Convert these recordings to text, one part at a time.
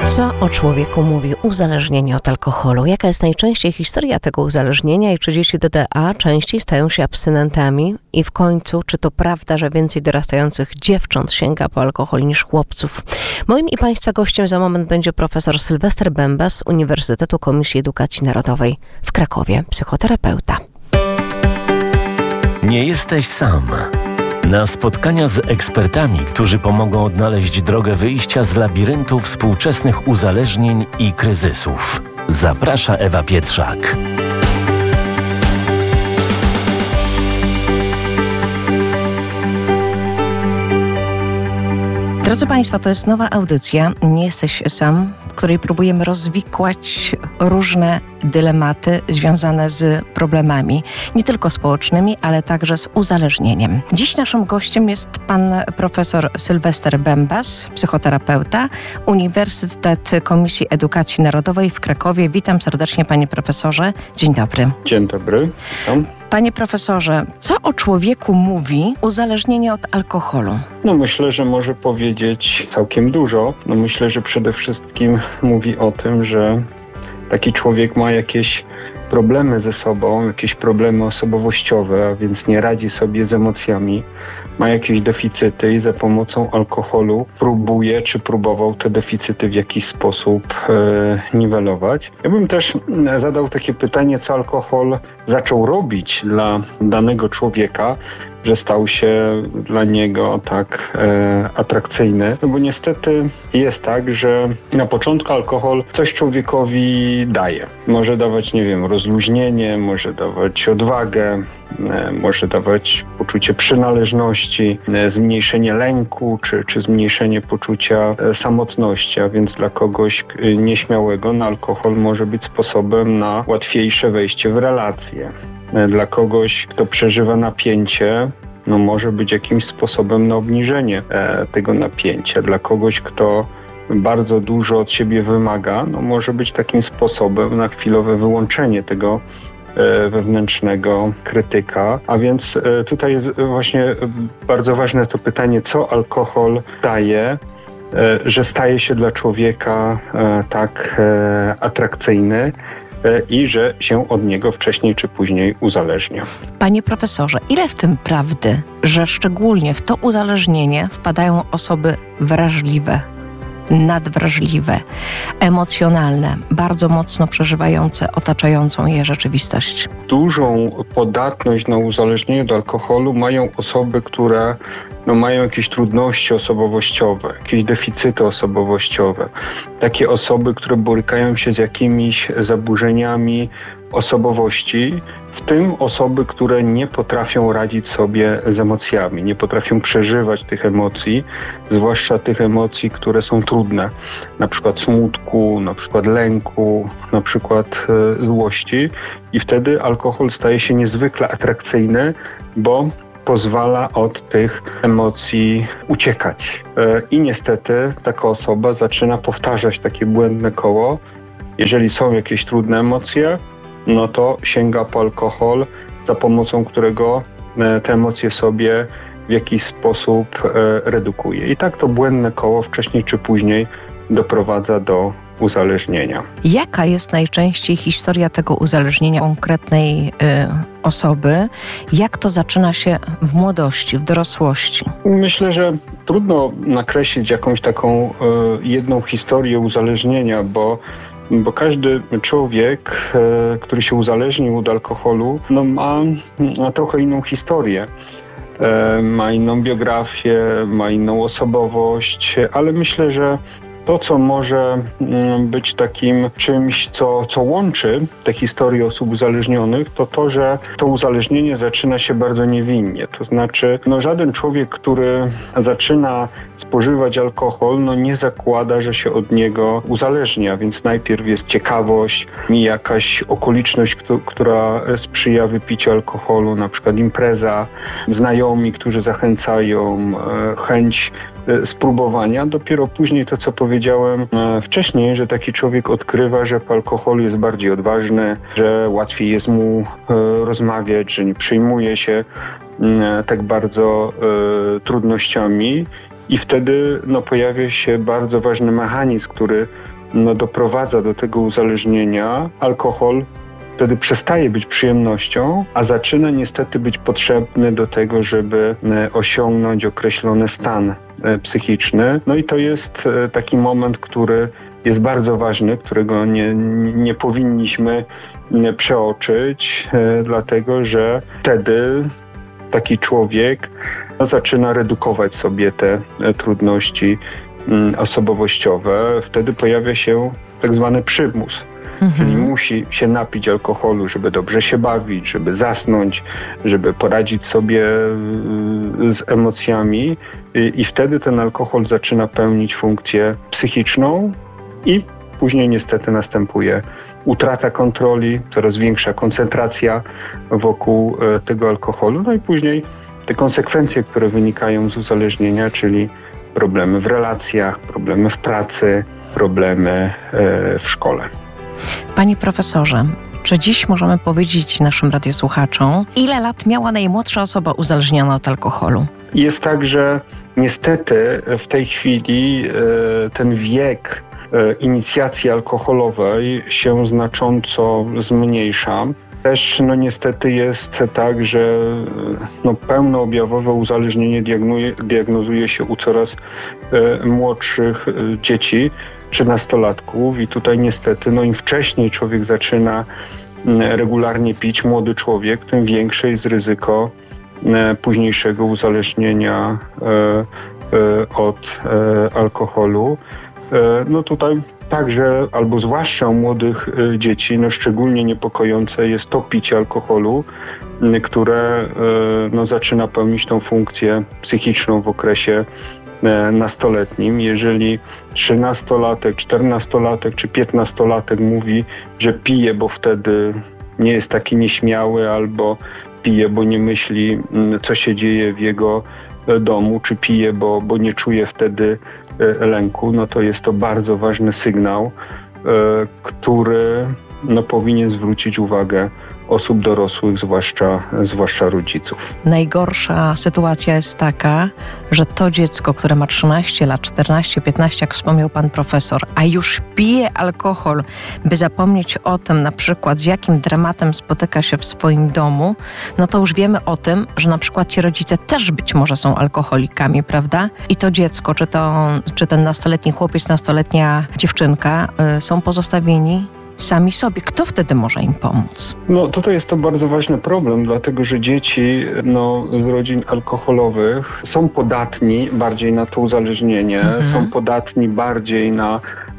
Co o człowieku mówi uzależnienie od alkoholu? Jaka jest najczęściej historia tego uzależnienia i czy dzieci DDA częściej stają się abstynentami? I w końcu, czy to prawda, że więcej dorastających dziewcząt sięga po alkohol niż chłopców? Moim i Państwa gościem za moment będzie profesor Sylwester Bęba z Uniwersytetu Komisji Edukacji Narodowej w Krakowie, psychoterapeuta. Nie jesteś sam. Na spotkania z ekspertami, którzy pomogą odnaleźć drogę wyjścia z labiryntu współczesnych uzależnień i kryzysów. Zaprasza Ewa Pietrzak. Drodzy Państwo, to jest nowa audycja Nie jesteś sam, w której próbujemy rozwikłać różne dylematy związane z problemami, nie tylko społecznymi, ale także z uzależnieniem. Dziś naszym gościem jest pan profesor Sylwester Bęba, psychoterapeuta, Uniwersytet Komisji Edukacji Narodowej w Krakowie. Witam serdecznie, panie profesorze. Dzień dobry. Dzień dobry. Witam. Panie profesorze, co o człowieku mówi uzależnienie od alkoholu? Myślę, że może powiedzieć całkiem dużo. Myślę, że przede wszystkim mówi o tym, że taki człowiek ma jakieś problemy ze sobą, jakieś problemy osobowościowe, a więc nie radzi sobie z emocjami, ma jakieś deficyty i za pomocą alkoholu próbuje czy próbował te deficyty w jakiś sposób niwelować. Ja bym też zadał takie pytanie, co alkohol zaczął robić dla danego człowieka, że stał się dla niego tak atrakcyjny. Bo niestety jest tak, że na początku alkohol coś człowiekowi daje. Może dawać, rozluźnienie, może dawać odwagę, może dawać poczucie przynależności, zmniejszenie lęku, czy zmniejszenie poczucia samotności. A więc dla kogoś nieśmiałego alkohol może być sposobem na łatwiejsze wejście w relacje. Dla kogoś, kto przeżywa napięcie, może być jakimś sposobem na obniżenie tego napięcia. Dla kogoś, kto bardzo dużo od siebie wymaga, może być takim sposobem na chwilowe wyłączenie tego wewnętrznego krytyka. A więc tutaj jest właśnie bardzo ważne to pytanie, co alkohol daje, że staje się dla człowieka tak atrakcyjny i że się od niego wcześniej czy później uzależnia. Panie profesorze, ile w tym prawdy, że szczególnie w to uzależnienie wpadają osoby wrażliwe, nadwrażliwe, emocjonalne, bardzo mocno przeżywające otaczającą je rzeczywistość? Dużą podatność na uzależnienie od alkoholu mają osoby, które mają jakieś trudności osobowościowe, jakieś deficyty osobowościowe. Takie osoby, które borykają się z jakimiś zaburzeniami osobowości, w tym osoby, które nie potrafią radzić sobie z emocjami, nie potrafią przeżywać tych emocji, zwłaszcza tych emocji, które są trudne, na przykład smutku, na przykład lęku, na przykład złości. I wtedy alkohol staje się niezwykle atrakcyjny, bo pozwala od tych emocji uciekać. I niestety taka osoba zaczyna powtarzać takie błędne koło. Jeżeli są jakieś trudne emocje, to sięga po alkohol, za pomocą którego te emocje sobie w jakiś sposób redukuje. I tak to błędne koło wcześniej czy później doprowadza do uzależnienia. Jaka jest najczęściej historia tego uzależnienia konkretnej osoby? Jak to zaczyna się w młodości, w dorosłości? Myślę, że trudno nakreślić jakąś taką jedną historię uzależnienia, bo każdy człowiek, który się uzależnił od alkoholu, ma trochę inną historię. Ma inną biografię, ma inną osobowość, ale myślę, że to, co może być takim czymś, co łączy te historie osób uzależnionych, to, że to uzależnienie zaczyna się bardzo niewinnie. To znaczy, żaden człowiek, który zaczyna spożywać alkohol, nie zakłada, że się od niego uzależnia, więc najpierw jest ciekawość, jakaś okoliczność, która sprzyja wypiciu alkoholu, na przykład impreza, znajomi, którzy zachęcają, chęć spróbowania. Dopiero później to, co powiedziałem wcześniej, że taki człowiek odkrywa, że po alkoholu jest bardziej odważny, że łatwiej jest mu rozmawiać, że nie przejmuje się tak bardzo trudnościami i wtedy pojawia się bardzo ważny mechanizm, który doprowadza do tego uzależnienia, alkohol wtedy przestaje być przyjemnością, a zaczyna niestety być potrzebny do tego, żeby osiągnąć określony stan psychiczny. No i to jest taki moment, który jest bardzo ważny, którego nie powinniśmy przeoczyć, dlatego że wtedy taki człowiek zaczyna redukować sobie te trudności osobowościowe. Wtedy pojawia się tak zwany przymus. Czyli musi się napić alkoholu, żeby dobrze się bawić, żeby zasnąć, żeby poradzić sobie z emocjami i wtedy ten alkohol zaczyna pełnić funkcję psychiczną i później niestety następuje utrata kontroli, coraz większa koncentracja wokół tego alkoholu, no i później te konsekwencje, które wynikają z uzależnienia, czyli problemy w relacjach, problemy w pracy, problemy w szkole. Panie profesorze, czy dziś możemy powiedzieć naszym radiosłuchaczom, ile lat miała najmłodsza osoba uzależniona od alkoholu? Jest tak, że niestety w tej chwili ten wiek inicjacji alkoholowej się znacząco zmniejsza. Też niestety jest tak, że pełnoobjawowe uzależnienie diagnozuje się u coraz młodszych dzieci, 13-latków i tutaj niestety im wcześniej człowiek zaczyna regularnie pić, młody człowiek, tym większe jest ryzyko późniejszego uzależnienia od alkoholu. Tutaj także, albo zwłaszcza u młodych dzieci, szczególnie niepokojące jest to picie alkoholu, które zaczyna pełnić tą funkcję psychiczną w okresie nastoletnim. Jeżeli 13-latek, 14-latek czy 15-latek mówi, że pije, bo wtedy nie jest taki nieśmiały, albo pije, bo nie myśli, co się dzieje w jego domu, czy pije, bo nie czuje wtedy lęku, to jest to bardzo ważny sygnał, który powinien zwrócić uwagę osób dorosłych, zwłaszcza rodziców. Najgorsza sytuacja jest taka, że to dziecko, które ma 13 lat, 14, 15, jak wspomniał pan profesor, a już pije alkohol, by zapomnieć o tym na przykład, z jakim dramatem spotyka się w swoim domu, to już wiemy o tym, że na przykład ci rodzice też być może są alkoholikami, prawda? I to dziecko, czy ten nastoletni chłopiec, nastoletnia dziewczynka są pozostawieni sami sobie. Kto wtedy może im pomóc? Tutaj jest to bardzo ważny problem, dlatego że dzieci z rodzin alkoholowych są podatni bardziej na to uzależnienie, są podatni bardziej na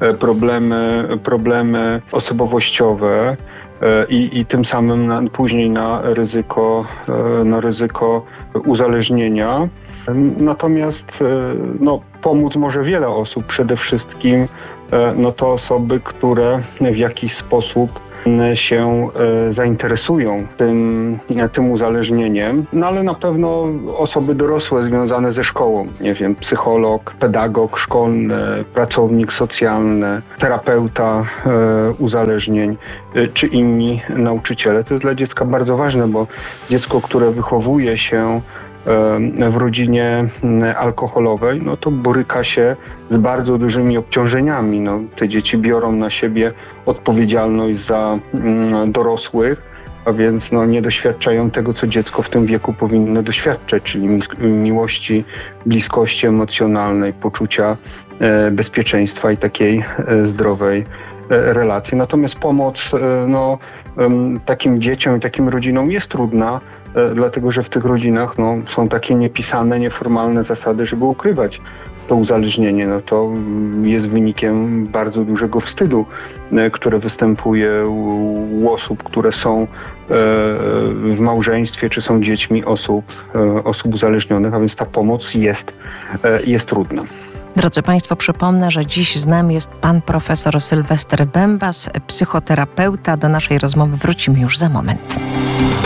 problemy osobowościowe i tym samym później na ryzyko uzależnienia. Natomiast pomóc może wiele osób, przede wszystkim to osoby, które w jakiś sposób się zainteresują tym uzależnieniem, ale na pewno osoby dorosłe związane ze szkołą, psycholog, pedagog szkolny, pracownik socjalny, terapeuta uzależnień, czy inni nauczyciele. To jest dla dziecka bardzo ważne, bo dziecko, które wychowuje się w rodzinie alkoholowej, to boryka się z bardzo dużymi obciążeniami. Te dzieci biorą na siebie odpowiedzialność za dorosłych, a więc nie doświadczają tego, co dziecko w tym wieku powinno doświadczać, czyli miłości, bliskości emocjonalnej, poczucia bezpieczeństwa i takiej zdrowej relacji. Natomiast pomoc takim dzieciom i takim rodzinom jest trudna, dlatego że w tych rodzinach są takie niepisane, nieformalne zasady, żeby ukrywać to uzależnienie. To jest wynikiem bardzo dużego wstydu, które występuje u osób, które są w małżeństwie, czy są dziećmi osób uzależnionych, a więc ta pomoc jest trudna. Drodzy Państwo, przypomnę, że dziś z nami jest pan profesor Sylwester Bębas, psychoterapeuta. Do naszej rozmowy wrócimy już za moment.